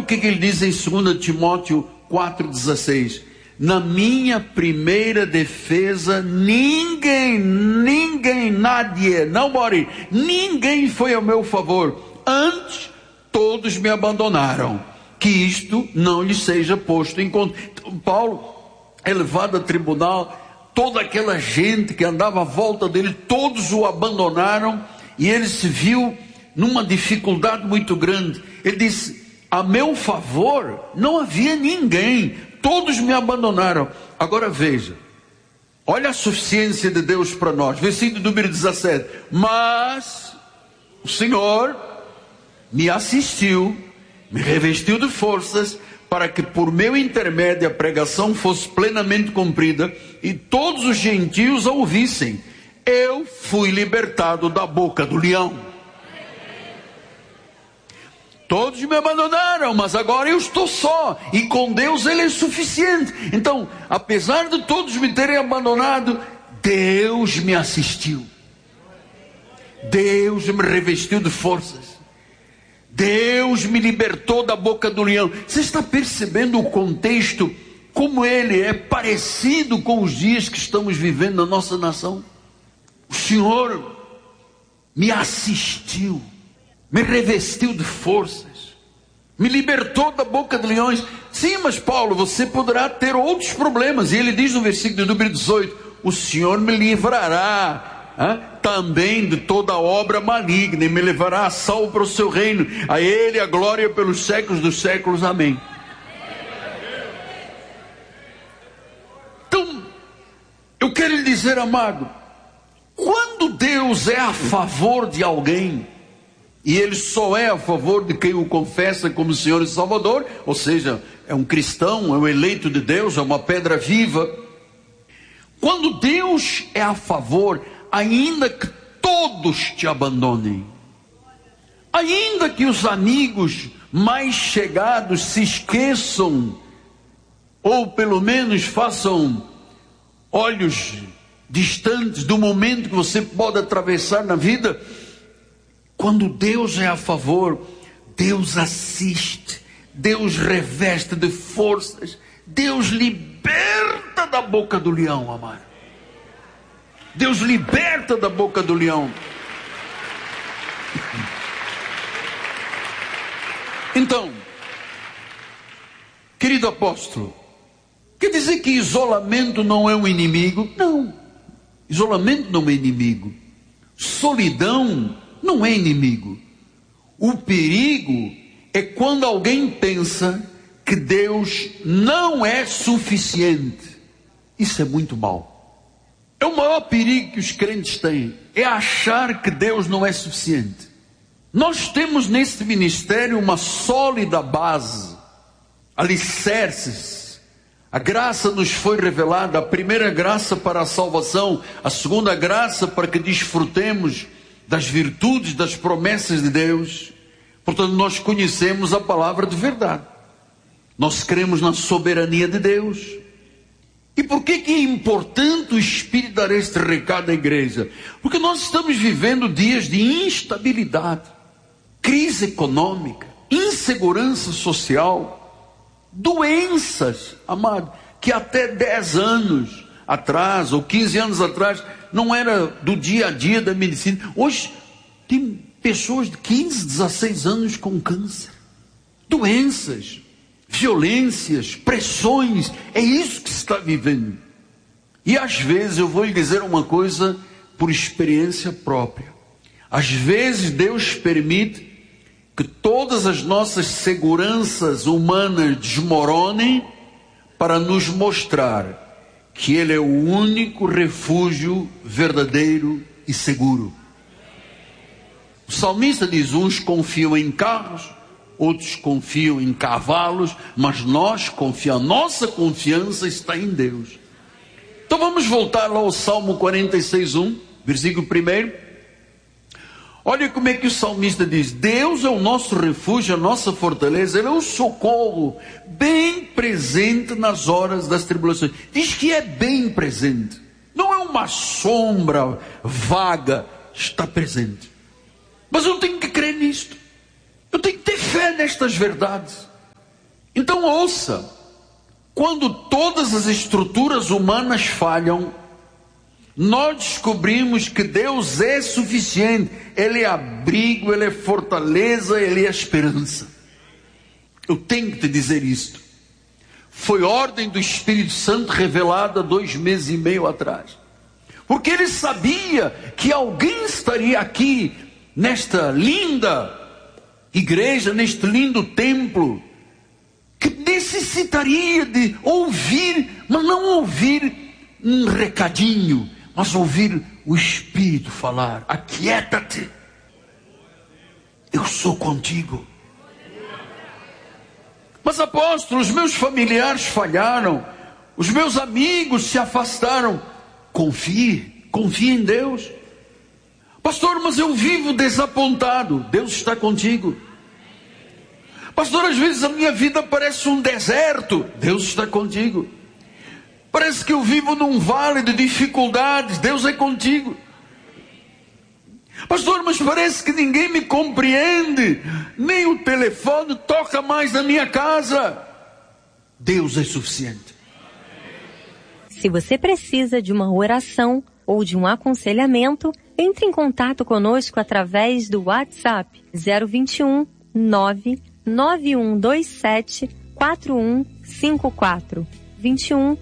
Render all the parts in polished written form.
o que ele diz em 2 Timóteo 4,16. Na minha primeira defesa, ninguém foi ao meu favor. Antes, todos me abandonaram. Que isto não lhe seja posto em conta. Então, Paulo é levado a tribunal, toda aquela gente que andava à volta dele, todos o abandonaram, e ele se viu numa dificuldade muito grande. Ele disse: a meu favor não havia ninguém, todos me abandonaram. Agora veja, olha a suficiência de Deus para nós, versículo número 17. Mas o Senhor me assistiu, me revestiu de forças, para que por meu intermédio a pregação fosse plenamente cumprida e todos os gentios a ouvissem. Eu fui libertado da boca do leão. Todos me abandonaram, mas agora eu estou só, e com Deus Ele é suficiente. Então, apesar de todos me terem abandonado, Deus me assistiu. Deus me revestiu de forças. Deus me libertou da boca do leão. Você está percebendo o contexto, como ele é parecido com os dias que estamos vivendo na nossa nação? O Senhor me assistiu, me revestiu de forças, me libertou da boca de leões. Sim, mas Paulo, você poderá ter outros problemas. E ele diz no versículo número 18: o Senhor me livrará também de toda obra maligna, e me levará a salvo para o seu reino. A Ele a glória pelos séculos dos séculos. Amém. Então, eu quero lhe dizer, amado, quando Deus é a favor de alguém, e Ele só é a favor de quem o confessa como Senhor e Salvador, ou seja, é um cristão, é um eleito de Deus, é uma pedra viva. Quando Deus é a favor, ainda que todos te abandonem, ainda que os amigos mais chegados se esqueçam, ou pelo menos façam olhos distantes do momento que você pode atravessar na vida, quando Deus é a favor, Deus assiste, Deus reveste de forças, Deus liberta da boca do leão, amado. Deus liberta da boca do leão. Então, querido apóstolo, quer dizer que isolamento não é um inimigo? Não, isolamento não é inimigo. Solidão não é inimigo. O perigo é quando alguém pensa que Deus não é suficiente. Isso é muito mal. É o maior perigo que os crentes têm, é achar que Deus não é suficiente. Nós temos nesse ministério uma sólida base, alicerces. A graça nos foi revelada, a primeira graça para a salvação, a segunda graça para que desfrutemos das virtudes, das promessas de Deus. Portanto, nós conhecemos a palavra de verdade. Nós cremos na soberania de Deus. E por que é importante o Espírito dar este recado à igreja? Porque nós estamos vivendo dias de instabilidade, crise econômica, insegurança social, doenças, amado, que até 10 anos atrás, ou 15 anos atrás, não era do dia a dia da medicina. Hoje tem pessoas de 15, 16 anos com câncer, doenças, violências, pressões. É isso que se está vivendo. E às vezes, eu vou lhe dizer uma coisa por experiência própria, às vezes Deus permite que todas as nossas seguranças humanas desmoronem para nos mostrar que Ele é o único refúgio verdadeiro e seguro. O salmista diz: uns confiam em carros, outros confiam em cavalos, mas nós confiamos, nossa confiança está em Deus. Então vamos voltar lá ao Salmo 46:1, versículo 1. Olha como é que o salmista diz: Deus é o nosso refúgio, a nossa fortaleza, Ele é o socorro bem presente nas horas das tribulações. Diz que é bem presente, não é uma sombra vaga, está presente. Mas eu tenho que crer nisto, eu tenho que ter fé nestas verdades. Então ouça, quando todas as estruturas humanas falham, nós descobrimos que Deus é suficiente. Ele é abrigo, Ele é fortaleza, Ele é esperança. Eu tenho que te dizer isto. Foi ordem do Espírito Santo revelada 2 meses e meio atrás. Porque Ele sabia que alguém estaria aqui, nesta linda igreja, neste lindo templo, que necessitaria de ouvir, mas não ouvir um recadinho, mas ouvir o Espírito falar: aquieta-te, eu sou contigo. Mas apóstolo, os meus familiares falharam, os meus amigos se afastaram. Confie em Deus. Pastor, mas eu vivo desapontado. Deus está contigo. Pastor, às vezes a minha vida parece um deserto. Deus está contigo. Parece que eu vivo num vale de dificuldades. Deus é contigo. Pastor, mas parece que ninguém me compreende. Nem o telefone toca mais na minha casa. Deus é suficiente. Se você precisa de uma oração ou de um aconselhamento, entre em contato conosco através do WhatsApp 021 99127 4154. 21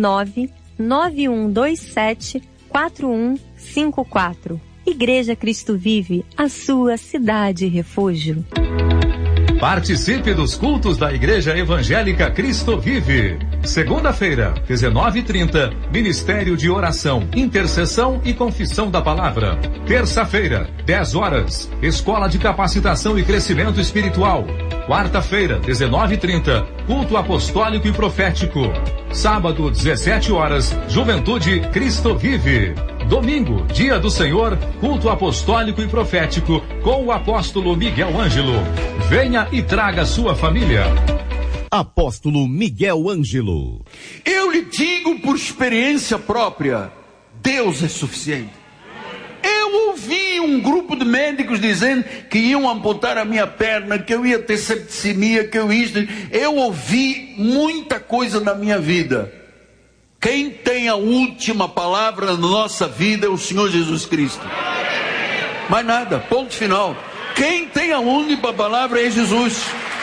99127 4154. Igreja Cristo Vive, a sua cidade refúgio. Participe dos cultos da Igreja Evangélica Cristo Vive. Segunda-feira, 19h30, Ministério de Oração, Intercessão e Confissão da Palavra. Terça-feira, 10 horas, Escola de Capacitação e Crescimento Espiritual. Quarta-feira, 19h30, Culto Apostólico e Profético. Sábado, 17 horas, Juventude Cristo Vive. Domingo, Dia do Senhor, Culto Apostólico e Profético, com o apóstolo Miguel Ângelo. Venha e traga sua família. Apóstolo Miguel Ângelo. Eu lhe digo por experiência própria, Deus é suficiente. Eu ouvi um grupo de médicos dizendo que iam amputar a minha perna, que eu ia ter septicemia, que eu ia... Eu ouvi muita coisa na minha vida. Quem tem a última palavra na nossa vida é o Senhor Jesus Cristo. Mais nada, ponto final. Quem tem a única palavra é Jesus.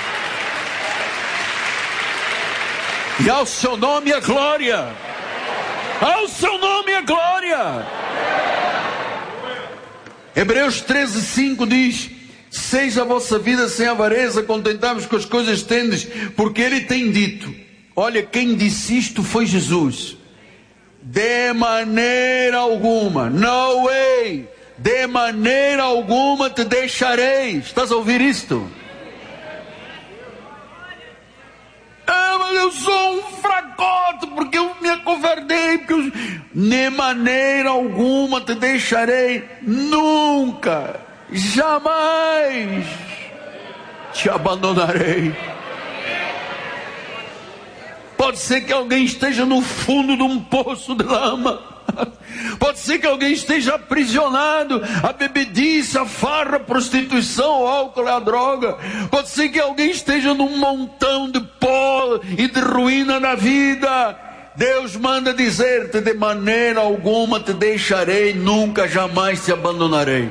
E ao seu nome é glória. Ao seu nome é glória. Hebreus 13:5 diz: seja a vossa vida sem avareza, contentai-vos com as coisas tendes, porque Ele tem dito. Olha, quem disse isto foi Jesus. De maneira alguma, no way, de maneira alguma te deixarei. Estás a ouvir isto? Ah, mas eu sou um fracote, porque eu me acovardei, de maneira alguma te deixarei, nunca, jamais te abandonarei. Pode ser que alguém esteja no fundo de um poço de lama. Pode ser que alguém esteja aprisionado à bebedice, à farra, à prostituição, ao álcool, à droga. Pode ser que alguém esteja num montão de pó e de ruína na vida. Deus manda dizer-te: de maneira alguma te deixarei, nunca, jamais te abandonarei.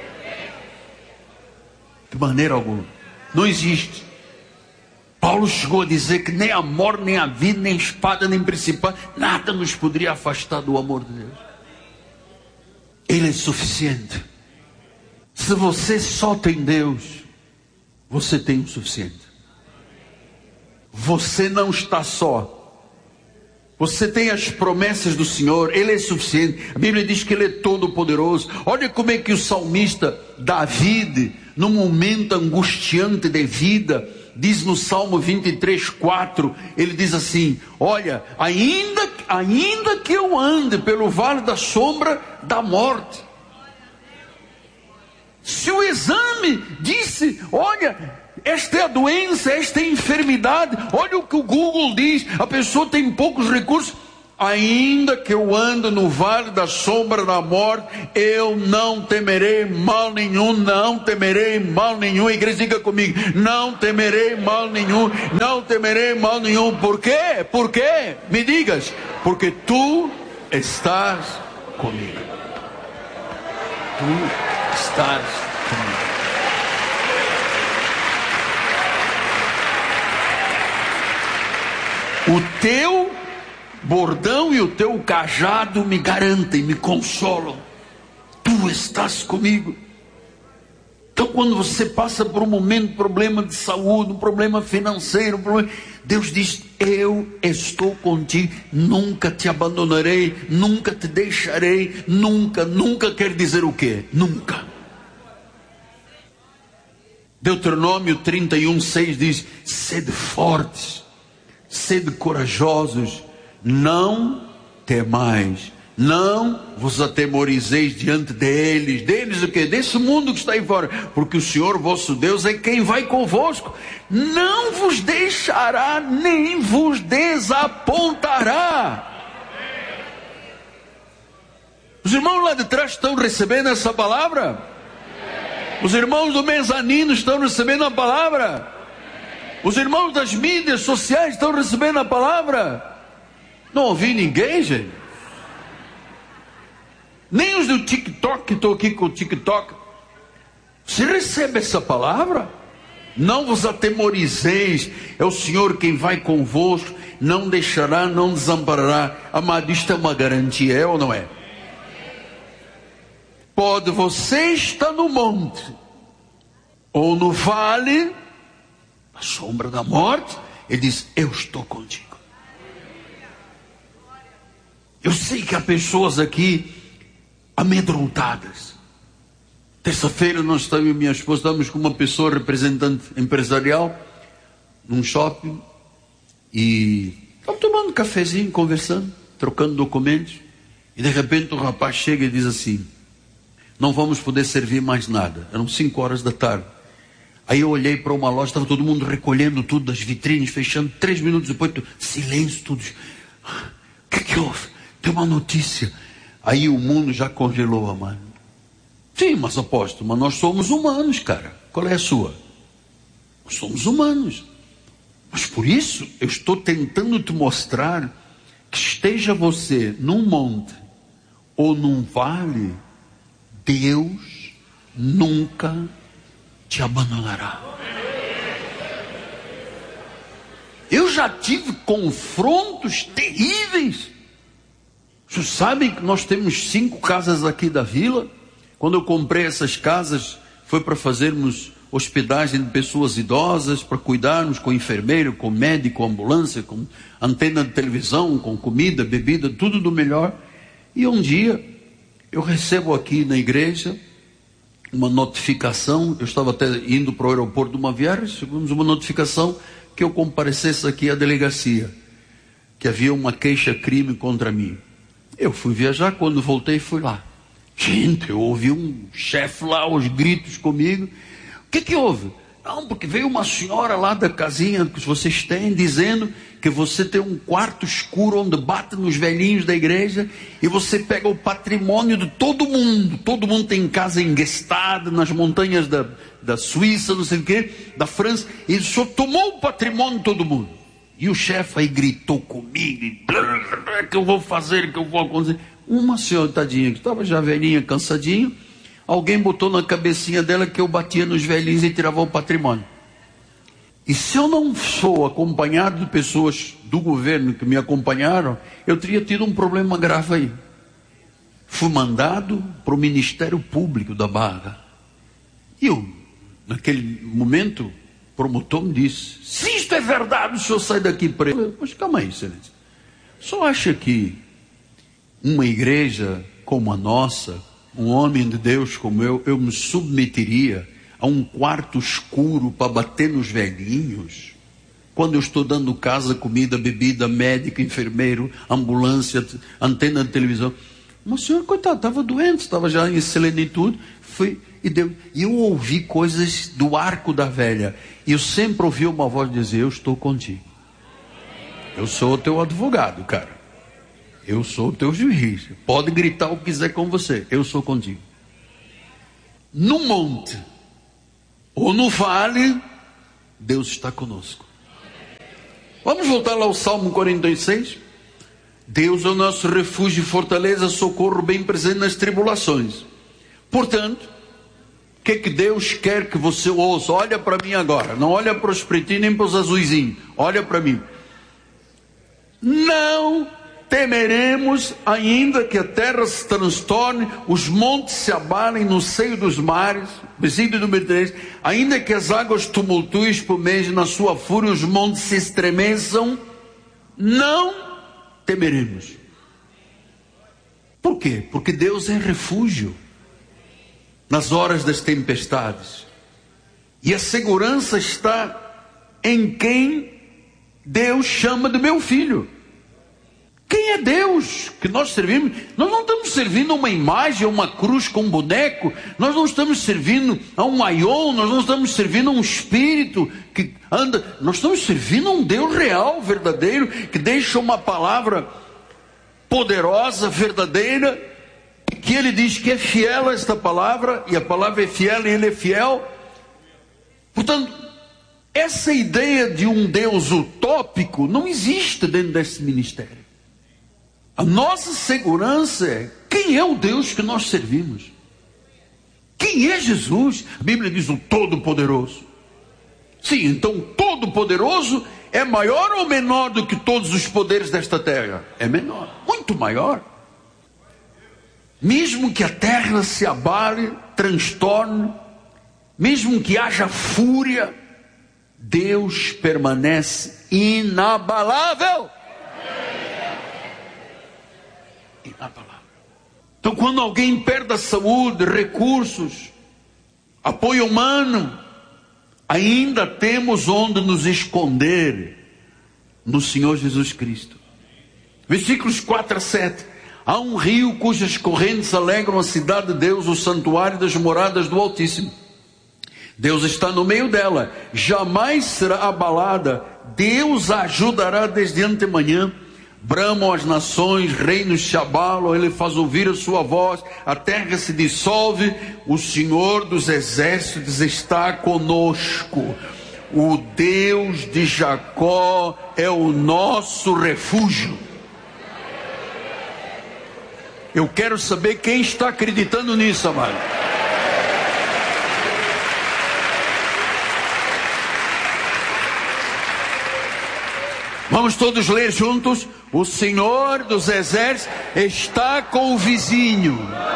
De maneira alguma. Não existe. Paulo chegou a dizer que nem a morte, nem a vida, nem a espada, nem principado, nada nos poderia afastar do amor de Deus. Ele é suficiente. Se você só tem Deus, você tem o suficiente. Você não está só. Você tem as promessas do Senhor, Ele é suficiente. A Bíblia diz que Ele é todo poderoso. Olha como é que o salmista David, num momento angustiante de vida, diz no Salmo 23:4, ele diz assim: olha, ainda que eu ande pelo vale da sombra da morte. Se o exame disse, olha, esta é a doença, esta é a enfermidade, olha o que o Google diz, a pessoa tem poucos recursos, Ainda que eu ande no vale da sombra da morte, eu não temerei mal nenhum, não temerei mal nenhum. A igreja, diga comigo, não temerei mal nenhum, não temerei mal nenhum. Por quê? Por quê? Me digas, porque tu estás comigo. Tu estás comigo. O teu bordão e o teu cajado me garantem, me consolam. Tu estás comigo. Então, quando você passa por um momento, problema de saúde, um problema financeiro, Deus diz: eu estou contigo, nunca te abandonarei, nunca te deixarei, nunca. Nunca quer dizer o quê? Nunca. Deuteronômio 31:6 diz: sede fortes, sede corajosos, não temais, não vos atemorizeis diante deles. Deles o quê? Desse mundo que está aí fora, porque o Senhor vosso Deus é quem vai convosco, não vos deixará, nem vos desapontará. Os irmãos lá de trás estão recebendo essa palavra? Os irmãos do mezanino estão recebendo a palavra? Os irmãos das mídias sociais estão recebendo a palavra? Não ouvi ninguém, gente. Nem os do TikTok, que estou aqui com o TikTok. Você recebe essa palavra? Não vos atemorizeis, é o Senhor quem vai convosco, não deixará, não desamparará. Amado, isto é uma garantia, é ou não é? Pode você estar no monte, ou no vale, a sombra da morte, ele diz: eu estou contigo. Eu sei que há pessoas aqui amedrontadas. Terça-feira nós estamos, eu e minha esposa, estamos com uma pessoa, representante empresarial, num shopping, e estamos tomando um cafezinho, conversando, trocando documentos, e de repente o rapaz chega e diz assim: não vamos poder servir mais nada. Eram 5 horas da tarde. Aí eu olhei para uma loja, estava todo mundo recolhendo tudo das vitrines, fechando. 3 minutos depois, silêncio, tudo. O que houve? Tem uma notícia. Aí o mundo já congelou, amado. Sim, mas apóstolo, mas nós somos humanos, cara. Qual é a sua? Nós somos humanos. Mas por isso eu estou tentando te mostrar que esteja você num monte ou num vale, Deus nunca te abandonará. Eu já tive confrontos terríveis. Vocês sabem que nós temos 5 casas aqui da vila. Quando eu comprei essas casas, foi para fazermos hospedagem de pessoas idosas, para cuidarmos com enfermeiro, com médico, com ambulância, com antena de televisão, com comida, bebida, tudo do melhor. E um dia, eu recebo aqui na igreja uma notificação. Eu estava até indo para o aeroporto de uma viagem, recebemos uma notificação que eu comparecesse aqui à delegacia, que havia uma queixa-crime contra mim. Eu fui viajar, quando voltei fui lá. Gente, eu ouvi um chefe lá aos gritos comigo. O que houve? Não, porque veio uma senhora lá da casinha que vocês têm, dizendo que você tem um quarto escuro onde bate nos velhinhos da igreja e você pega o patrimônio de todo mundo. Todo mundo tem casa enguestada nas montanhas da Suíça, não sei o que, da França, e o senhor tomou o patrimônio de todo mundo. E o chefe aí gritou comigo, que eu vou fazer, que eu vou acontecer. Uma senhora, tadinha, que estava já velhinha, cansadinha, alguém botou na cabecinha dela que eu batia nos velhinhos e tirava o patrimônio. E se eu não sou acompanhado de pessoas do governo que me acompanharam, eu teria tido um problema grave aí. Fui mandado para o Ministério Público da Barra. E eu, naquele momento, o promotor me disse: se isto é verdade, o senhor sai daqui preso. Mas calma aí, excelência. Só acha que uma igreja como a nossa, um homem de Deus como eu me submeteria a um quarto escuro para bater nos velhinhos, quando eu estou dando casa, comida, bebida, médico, enfermeiro, ambulância, antena de televisão? Uma senhora, coitada, estava doente, estava já em selenitude, e eu ouvi coisas do arco da velha, e eu sempre ouvi uma voz dizer: eu estou contigo, eu sou o teu advogado, cara. eu sou o teu juiz. Pode gritar o que quiser com você, eu sou contigo. No monte ou no vale, Deus está conosco. Vamos voltar lá ao Salmo 46. Deus é o nosso refúgio e fortaleza, socorro bem presente nas tribulações. Portanto, o que Deus quer que você ouça? Olha para mim agora, não olha para os pretinhos nem para os azuizinhos, olha para mim. Não temeremos, ainda que a terra se transtorne, os montes se abalem no seio dos mares. Versículo número 3. Ainda que as águas tumultuem, espumejem na sua fúria, os montes se estremeçam, não temeremos. Por quê? Porque Deus é refúgio nas horas das tempestades. E a segurança está em quem Deus chama de meu filho. Quem é Deus que nós servimos? Nós não estamos servindo a uma imagem, a uma cruz com um boneco. Nós não estamos servindo a um aion. Nós não estamos servindo a um espírito que anda. Nós estamos servindo a um Deus real, verdadeiro, que deixa uma palavra poderosa, verdadeira, que ele diz que é fiel a esta palavra, e a palavra é fiel e ele é fiel. Portanto, essa ideia de um Deus utópico não existe dentro desse ministério. A nossa segurança é: quem é o Deus que nós servimos? Quem é Jesus? A Bíblia diz o Todo-Poderoso. Sim, então o Todo-Poderoso é maior ou menor do que todos os poderes desta terra? É menor, muito maior. Mesmo que a terra se abale, transtorne, mesmo que haja fúria, Deus permanece inabalável. Inabalável. Então, quando alguém perde a saúde, recursos, apoio humano, ainda temos onde nos esconder no Senhor Jesus Cristo. Versículos 4 a 7. Há um rio cujas correntes alegram a cidade de Deus, o santuário das moradas do Altíssimo. Deus está no meio dela, jamais será abalada. Deus a ajudará desde antemanhã. Bramam as nações, reinos se abalam, ele faz ouvir a sua voz, a terra se dissolve. O Senhor dos exércitos está conosco. O Deus de Jacó é o nosso refúgio. Eu quero saber quem está acreditando nisso, amado. Vamos todos ler juntos. O Senhor dos exércitos está com o vizinho,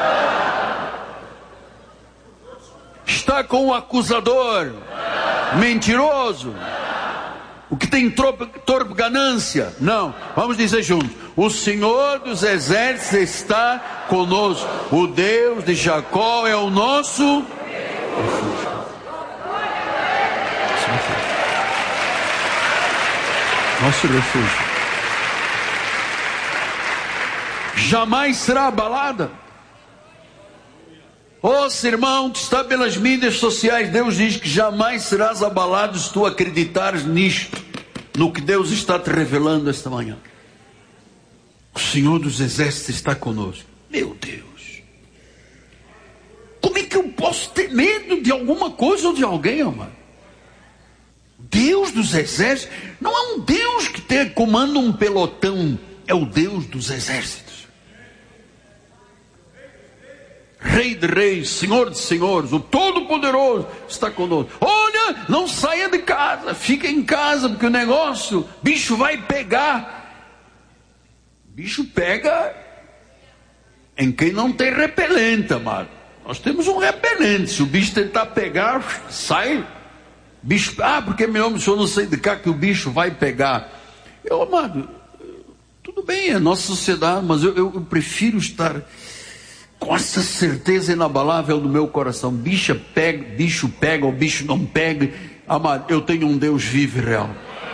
está com o acusador, mentiroso, o que tem torpe ganância. Não, vamos dizer juntos: o Senhor dos exércitos está conosco. O Deus de Jacó é o nosso refúgio. Nosso refúgio. Jamais será abalada. Ó irmão que está pelas mídias sociais, Deus diz que jamais serás abalado se tu acreditares nisto, no que Deus está te revelando esta manhã. O Senhor dos exércitos está conosco. Meu Deus, como é que eu posso ter medo de alguma coisa ou de alguém, amado? Deus dos exércitos não é um Deus que comanda um pelotão, é o Deus dos exércitos. Rei de reis, Senhor de senhores, o Todo-Poderoso está conosco. Olha, não saia de casa, fica em casa, porque o negócio, bicho vai pegar. Bicho pega em quem não tem repelente, amado. Nós temos um repelente, se o bicho tentar pegar, sai. Bicho, porque meu homem, o senhor não sai de cá que o bicho vai pegar. Amado, tudo bem, é a nossa sociedade, mas eu prefiro estar com essa certeza inabalável no meu coração. Bicho pega ou bicho não pega. Amado, eu tenho um Deus vivo e real.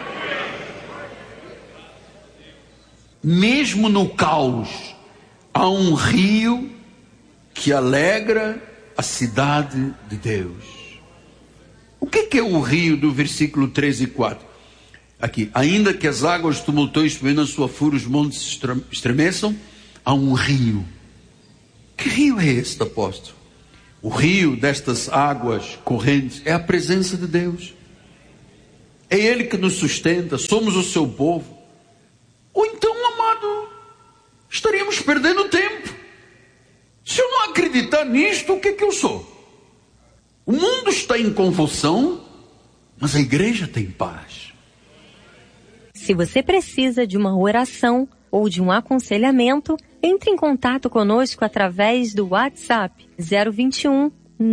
Mesmo no caos, há um rio que alegra a cidade de Deus. O que é o rio do versículo 3 e 4? Aqui, ainda que as águas tumultuem na sua fúria, os montes estremeçam, há um rio. Que rio é este, apóstolo? O rio destas águas correntes é a presença de Deus. É Ele que nos sustenta, somos o seu povo. Ou então, amado, estaríamos perdendo tempo. Se eu não acreditar nisto, o que é que eu sou? O mundo está em convulsão, mas a igreja tem paz. Se você precisa de uma oração ou de um aconselhamento, entre em contato conosco através do WhatsApp 021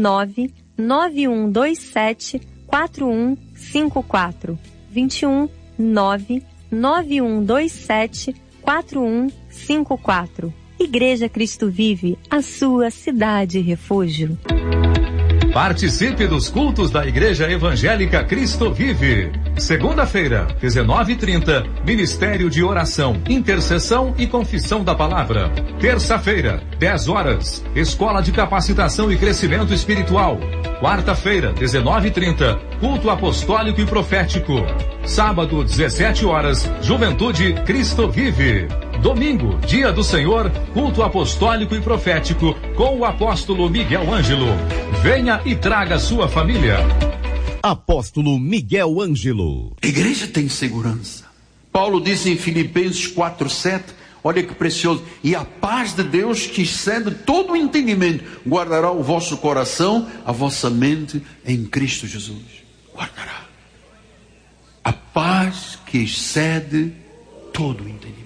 99127 4154. 21 99127 4154. Igreja Cristo Vive, a sua cidade refúgio. Participe dos cultos da Igreja Evangélica Cristo Vive. Segunda-feira, 19h30, Ministério de Oração, Intercessão e Confissão da Palavra. Terça-feira, 10 horas, Escola de Capacitação e Crescimento Espiritual. Quarta-feira, 19h30, Culto Apostólico e Profético. Sábado, 17 horas, Juventude Cristo Vive. Domingo, Dia do Senhor, Culto Apostólico e Profético, com o apóstolo Miguel Ângelo. Venha e traga sua família. Apóstolo Miguel Ângelo. A igreja tem segurança. Paulo disse em Filipenses 4:7, olha que precioso: e a paz de Deus, que excede todo o entendimento, guardará o vosso coração, a vossa mente em Cristo Jesus. Guardará. A paz que excede todo o entendimento.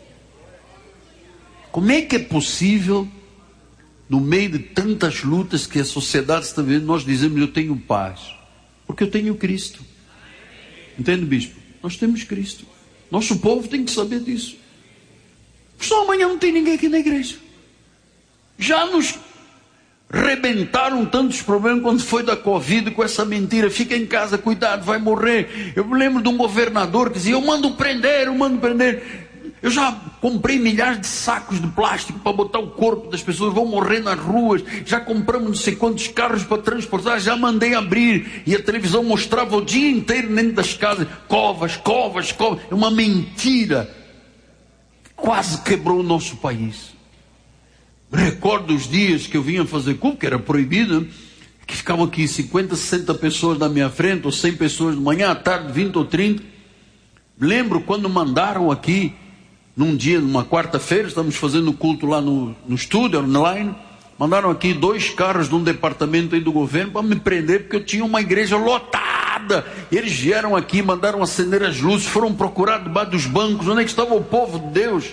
Como é que é possível, no meio de tantas lutas que a sociedade está vivendo, nós dizemos eu tenho paz? Porque eu tenho Cristo. Entende, bispo? Nós temos Cristo. Nosso povo tem que saber disso. Só amanhã não tem ninguém aqui na igreja. Já nos rebentaram tantos problemas quando foi da Covid, com essa mentira, fica em casa, cuidado, vai morrer. Eu me lembro de um governador que dizia, eu mando prender. Eu já comprei milhares de sacos de plástico para botar o corpo das pessoas, vão morrer nas ruas. Já compramos não sei quantos carros para transportar, já mandei abrir. E a televisão mostrava o dia inteiro dentro das casas, covas. É uma mentira. Quase quebrou o nosso país. Recordo os dias que eu vinha fazer culto, que era proibido, que ficavam aqui 50, 60 pessoas na minha frente, ou 100 pessoas de manhã, à tarde 20 ou 30. Lembro quando mandaram aqui, num dia, numa quarta-feira, estamos fazendo culto lá no estúdio, online, mandaram aqui 2 carros de um departamento aí do governo para me prender, porque eu tinha uma igreja lotada. Eles vieram aqui, mandaram acender as luzes, foram procurar debaixo dos bancos, onde é que estava o povo de Deus?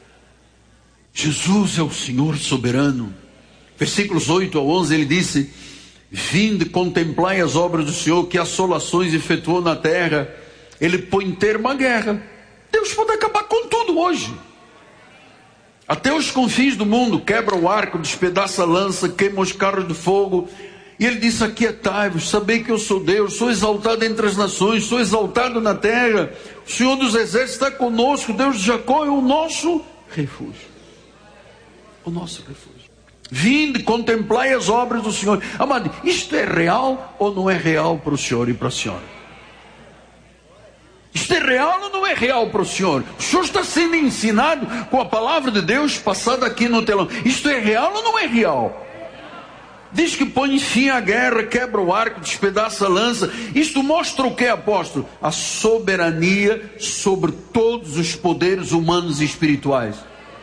Jesus é o Senhor soberano. Versículos 8 a 11, ele disse, vinde, contemplai as obras do Senhor, que assolações efetuou na terra. Ele põe termo à guerra. Deus pode acabar com tudo hoje. Até os confins do mundo, quebra o arco, despedaça a lança, queima os carros de fogo. E ele disse, aquietai-vos, sabei que eu sou Deus, sou exaltado entre as nações, sou exaltado na terra. O Senhor dos exércitos está conosco, Deus de Jacó é o nosso refúgio. O nosso refúgio. Vinde, contemplai as obras do Senhor. Amado, isto é real ou não é real para o senhor e para a senhora? Isto é real ou não é real para o senhor? O senhor está sendo ensinado com a palavra de Deus passada aqui no telão. Isto é real ou não é real? Diz que põe fim à guerra, quebra o arco, despedaça a lança. Isto mostra o que, apóstolo? A soberania sobre todos os poderes humanos e espirituais.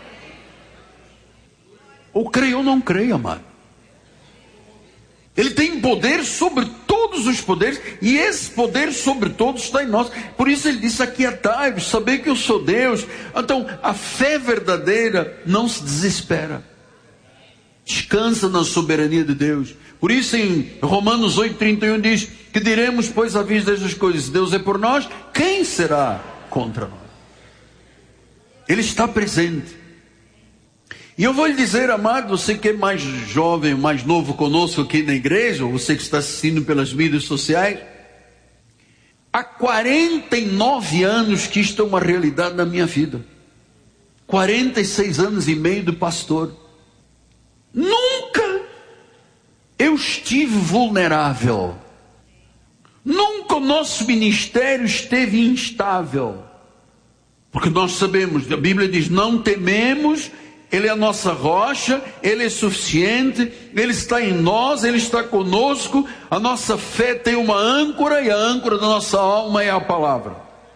Ou creio ou não creio, amado. Ele tem poder sobre todos os poderes, e esse poder sobre todos está em nós. Por isso ele disse, aquietai-vos, sabei que eu sou Deus. Então, a fé verdadeira não se desespera. Descansa na soberania de Deus. Por isso em Romanos 8:31 diz, que diremos, pois, à vista destas coisas, se Deus é por nós, quem será contra nós? Ele está presente. E eu vou lhe dizer, amado, você que é mais jovem, mais novo conosco aqui na igreja, ou você que está assistindo pelas mídias sociais, há 49 anos que isto é uma realidade na minha vida. 46 anos e meio de pastor. Nunca eu estive vulnerável. Nunca o nosso ministério esteve instável. Porque nós sabemos, a Bíblia diz, não tememos, Ele é a nossa rocha, Ele é suficiente, Ele está em nós, Ele está conosco, a nossa fé tem uma âncora, e a âncora da nossa alma é a palavra.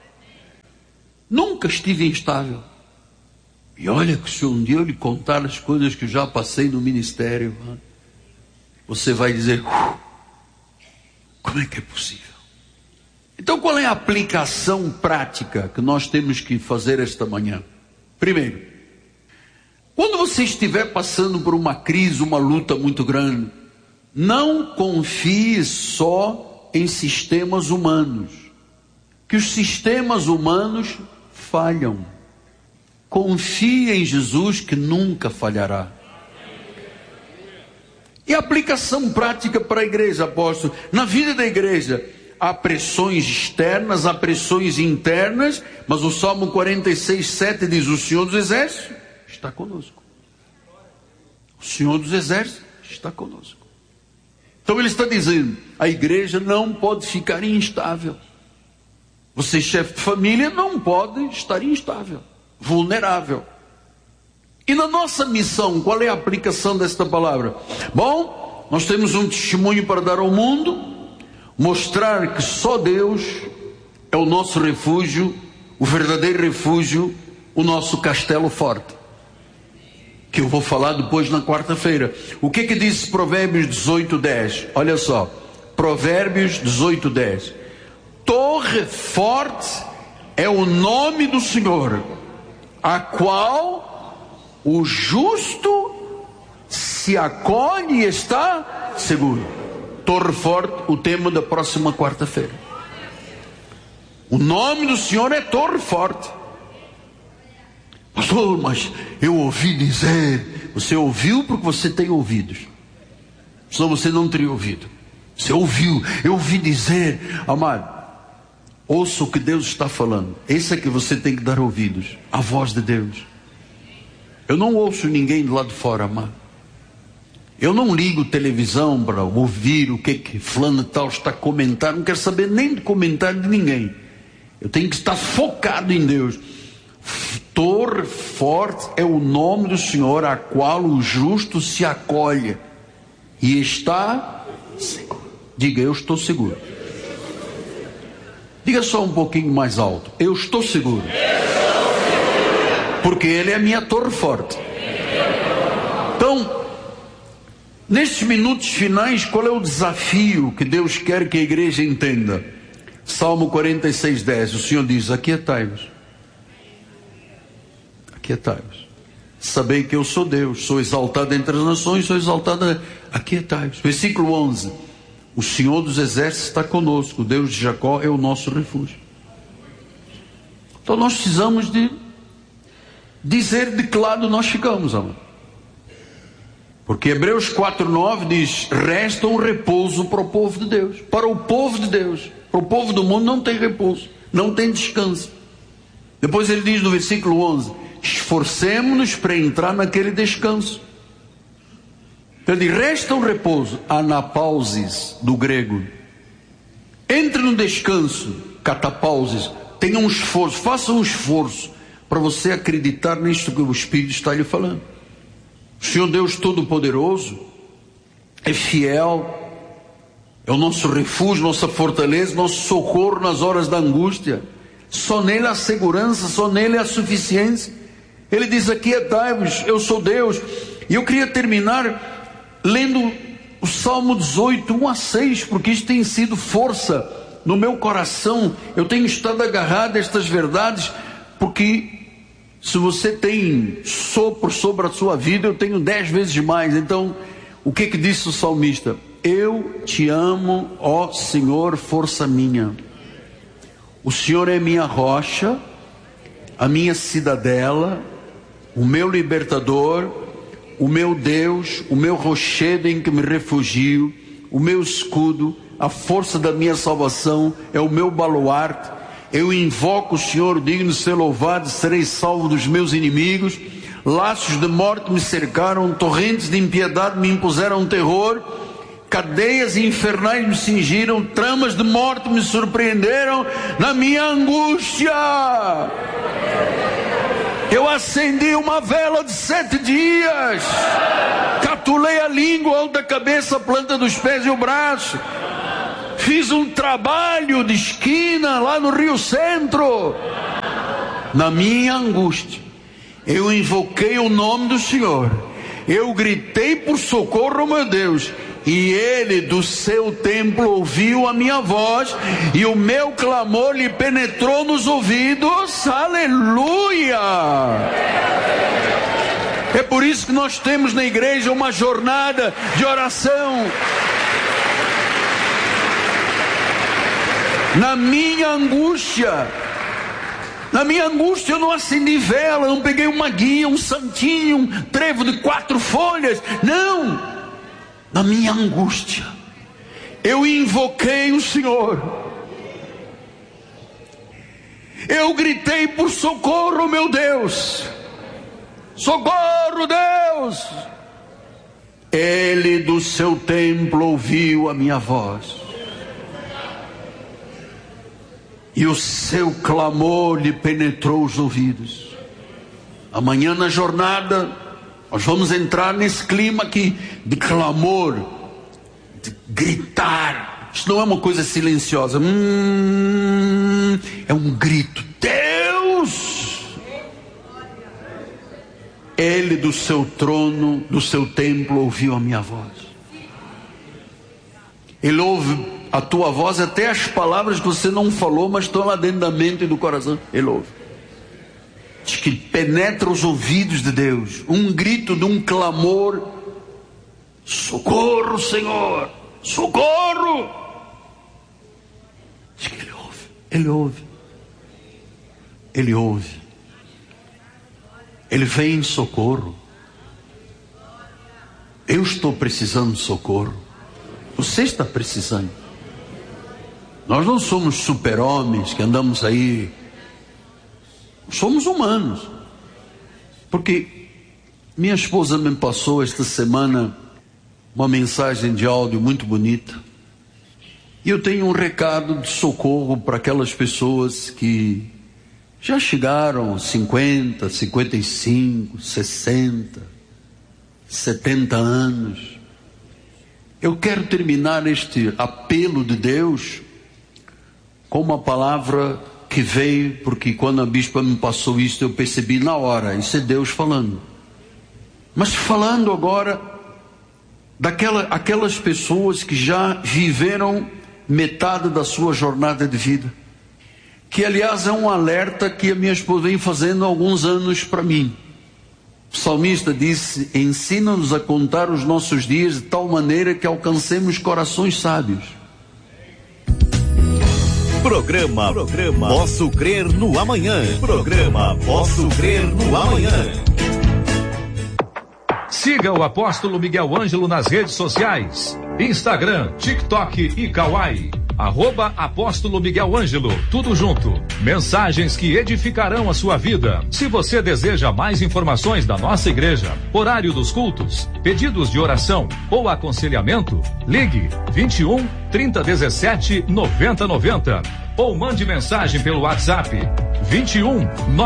Nunca estive instável. E olha que se um dia eu lhe contar as coisas que eu já passei no ministério, você vai dizer, como é que é possível? Então qual é a aplicação prática que nós temos que fazer esta manhã? Primeiro, quando você estiver passando por uma crise, uma luta muito grande, não confie só em sistemas humanos, que os sistemas humanos falham. Confie em Jesus, que nunca falhará. E a aplicação prática para a igreja, apóstolo, na vida da igreja, há pressões externas, há pressões internas, mas o Salmo 46:7 diz, o Senhor dos Exércitos está conosco. O Senhor dos Exércitos está conosco. Então ele está dizendo, a igreja não pode ficar instável. Você, chefe de família, não pode estar instável, vulnerável. E na nossa missão, qual é a aplicação desta palavra? Bom, nós temos um testemunho para dar ao mundo, mostrar que só Deus é o nosso refúgio, o verdadeiro refúgio, o nosso castelo forte, que eu vou falar depois na quarta-feira. O que diz Provérbios 18:10? Olha só, Provérbios 18:10. Torre forte é o nome do Senhor, a qual o justo se acolhe e está seguro. Torre forte, o tema da próxima quarta-feira. O nome do Senhor é torre forte. Pastor, mas eu ouvi dizer. Você ouviu porque você tem ouvidos, senão você não teria ouvido. Você ouviu, eu ouvi dizer. Amado, ouça o que Deus está falando. Esse é que você tem que dar ouvidos, a voz de Deus. Eu não ouço ninguém do lado de fora, amado. Eu não ligo televisão para ouvir o que fulano tal está comentando. Não quero saber nem do comentário de ninguém. Eu tenho que estar focado em Deus. Torre forte é o nome do Senhor, a qual o justo se acolhe e está seguro. Diga, eu estou seguro. Diga só um pouquinho mais alto. Eu estou seguro. Porque Ele é a minha torre forte. Então, nestes minutos finais, qual é o desafio que Deus quer que a igreja entenda? Salmo 46:10, o Senhor diz, aquietai-vos. Aquietai-vos. Sabei que eu sou Deus, sou exaltado entre as nações, sou exaltado, aquietai-vos. Versículo 11, o Senhor dos Exércitos está conosco, o Deus de Jacó é o nosso refúgio. Então nós precisamos de dizer de que lado nós ficamos, amor. Porque Hebreus 4:9 diz, resta um repouso para o povo de Deus. Para o povo de Deus. Para o povo do mundo não tem repouso, não tem descanso. Depois ele diz no versículo 11, esforcemo-nos para entrar naquele descanso. Então ele diz, resta um repouso, anapausis do grego. Entre no descanso, catapausis. Tenha um esforço, faça um esforço para você acreditar nisto que o Espírito está lhe falando. O Senhor Deus Todo-Poderoso é fiel, é o nosso refúgio, nossa fortaleza, nosso socorro nas horas da angústia. Só nele há segurança, só nele há suficiência. Ele diz aqui, aquietai-vos, eu sou Deus. E eu queria terminar lendo o Salmo 18, 1-6, porque isso tem sido força no meu coração. Eu tenho estado agarrado a estas verdades, porque se você tem sopro sobre a sua vida, eu tenho 10 vezes mais. Então, o que disse o salmista? Eu te amo, ó Senhor, força minha. O Senhor é minha rocha, a minha cidadela, o meu libertador, o meu Deus, o meu rochedo em que me refugio, o meu escudo, a força da minha salvação, é o meu baluarte. Eu invoco o Senhor, digno de ser louvado, serei salvo dos meus inimigos. Laços de morte me cercaram, torrentes de impiedade me impuseram terror. cadeias infernais me cingiram, tramas de morte me surpreenderam na minha angústia. Eu acendi uma vela de 7 dias, catulei a língua, alta da cabeça, a planta dos pés e o braço. Fiz um trabalho de esquina lá no Rio Centro. Na minha angústia, eu invoquei o nome do Senhor. Eu gritei por socorro, meu Deus. E Ele do seu templo ouviu a minha voz, e o meu clamor lhe penetrou nos ouvidos. Aleluia! É por isso que nós temos na igreja uma jornada de oração. Na minha angústia eu não acendi vela, eu não peguei uma guia, um santinho, um trevo de 4 folhas, não. Na minha angústia, eu invoquei o Senhor. Eu gritei por socorro, meu Deus. Socorro, Deus. Ele do seu templo ouviu a minha voz. E o seu clamor lhe penetrou os ouvidos. Amanhã na jornada, nós vamos entrar nesse clima aqui de clamor, de gritar. Isso não é uma coisa silenciosa. É um grito. Deus! Ele do seu trono, do seu templo, ouviu a minha voz. Ele ouve a tua voz, até as palavras que você não falou, mas estão lá dentro da mente e do coração. Ele ouve. Diz que penetra os ouvidos de Deus. Um grito de um clamor. Socorro, Senhor! Socorro! Diz que Ele ouve. Ele ouve. Ele ouve. Ele vem em socorro. Eu estou precisando de socorro. Você está precisando. Nós não somos super-homens que andamos aí. Somos humanos. Porque minha esposa me passou esta semana uma mensagem de áudio muito bonita. E eu tenho um recado de socorro para aquelas pessoas que já chegaram aos 50, 55, 60, 70 anos. Eu quero terminar este apelo de Deus com uma palavra que veio, porque quando a bispa me passou isso, eu percebi na hora, isso é Deus falando. Mas falando agora aquelas pessoas que já viveram metade da sua jornada de vida, que aliás é um alerta que a minha esposa vem fazendo há alguns anos para mim. O salmista disse: ensina-nos a contar os nossos dias de tal maneira que alcancemos corações sábios. Programa Posso Crer no Amanhã. Programa Posso Crer no Amanhã. Siga o Apóstolo Miguel Ângelo nas redes sociais: Instagram, TikTok e Kawaii. @Apóstolo Miguel Ângelo, tudo junto. Mensagens que edificarão a sua vida. Se você deseja mais informações da nossa igreja, horário dos cultos, pedidos de oração ou aconselhamento, ligue 21 3017 9090 ou mande mensagem pelo WhatsApp 21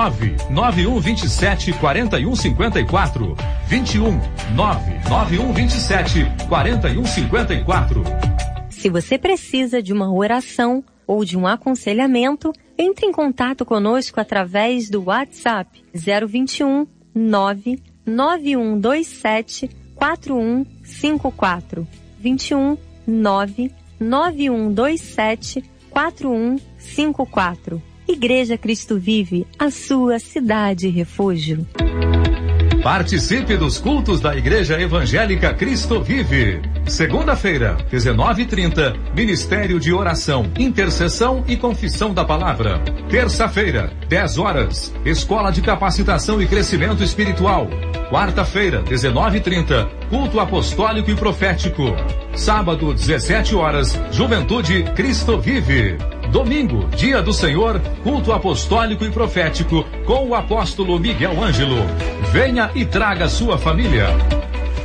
99127 4154 21 99127 4154. Se você precisa de uma oração ou de um aconselhamento, entre em contato conosco através do WhatsApp 021 99127 4154 21 99127 4154. Igreja Cristo Vive, a sua cidade refúgio. Participe dos cultos da Igreja Evangélica Cristo Vive. Segunda-feira, 19h30, Ministério de Oração, Intercessão e Confissão da Palavra. Terça-feira, 10 horas, Escola de Capacitação e Crescimento Espiritual. Quarta-feira, 19h30, Culto Apostólico e Profético. Sábado, 17 horas, Juventude Cristo Vive. Domingo, Dia do Senhor, Culto Apostólico e Profético com o Apóstolo Miguel Ângelo. Venha e traga sua família.